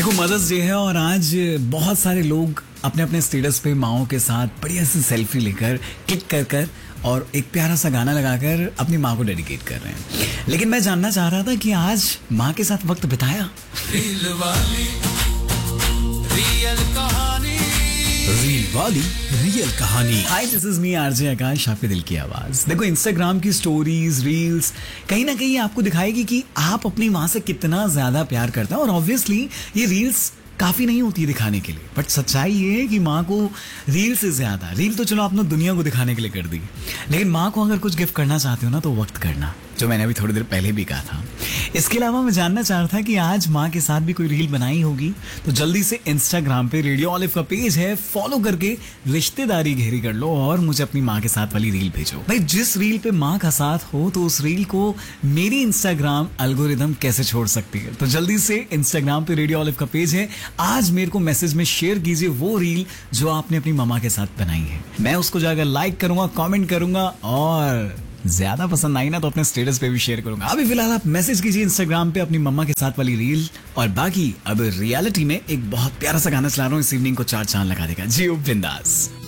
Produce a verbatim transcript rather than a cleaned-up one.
देखो mother's day है और आज बहुत सारे लोग अपने अपने स्टेटस पे माओ के साथ बढ़िया सी सेल्फी लेकर क्लिक कर कर और एक प्यारा सा गाना लगाकर अपनी माँ को डेडिकेट कर रहे हैं। लेकिन मैं जानना चाह रहा था कि आज माँ के साथ वक्त बिताया? रील वाली रियल कहानी, रील वाली रियल कहानी। हाय, दिस इज मी आरजे आकाश, आपके दिल की आवाज। देखो, इंस्टाग्राम की स्टोरीज, रील्स कहीं ना कहीं आपको दिखाएगी कि आप अपनी माँ से कितना ज्यादा प्यार करते हैं। और ऑब्वियसली ये रील्स काफी नहीं होती है दिखाने के लिए, बट सच्चाई ये है कि माँ को रील से ज्यादा, रील तो चलो आपने दुनिया को दिखाने के लिए कर दी, लेकिन माँ को अगर कुछ गिफ्ट करना चाहते हो ना तो वक्त करना, जो मैंने अभी थोड़ी देर पहले भी कहा था। इसके अलावा मैं जानना चाह रहा था कि आज माँ के साथ भी कोई रील बनाई होगी तो जल्दी से इंस्टाग्राम पे रेडियो ऑलिव का पेज है, फॉलो करके रिश्तेदारी गहरी कर लो और मुझे अपनी माँ के साथ वाली रील भेजो। भाई, जिस रील पे माँ का साथ हो तो उस रील को मेरी इंस्टाग्राम एल्गोरिदम कैसे छोड़ सकती है? तो जल्दी से इंस्टाग्राम पे रेडियो ऑलिव का पेज है, आज मेरे को मैसेज में शेयर कीजिए वो रील जो आपने अपनी मम्मा के साथ बनाई है। मैं उसको जाकर लाइक करूंगा, कमेंट करूंगा और ज्यादा पसंद आई ना तो अपने स्टेटस पे भी शेयर करूंगा। अभी फिलहाल आप मैसेज कीजिए इंस्टाग्राम पे अपनी मम्मा के साथ वाली रील। और बाकी अब रियलिटी में एक बहुत प्यारा सा गाना चला रहा हूँ, इस इवनिंग को चार चांद लगा देगा। जियो बिंदास।